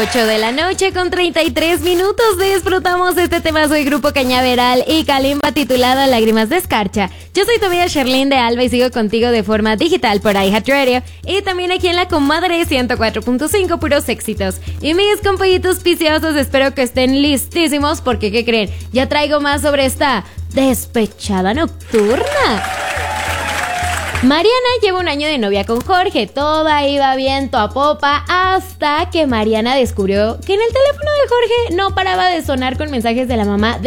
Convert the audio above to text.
8 de la noche con 33 minutos. Disfrutamos de este temazo del grupo Cañaveral y Kalimba titulado Lágrimas de Escarcha. Yo soy tu amiga Sherlyn de Alba y sigo contigo de forma digital por iHeartRadio y también aquí en La Comadre 104.5, puros éxitos. Y mis compollitos piciosos, espero que estén listísimos porque, ¿qué creen? Ya traigo más sobre esta despechada nocturna. Mariana lleva un año de novia con Jorge, toda iba viento a popa hasta que Mariana descubrió que en el teléfono de Jorge no paraba de sonar con mensajes de la mamá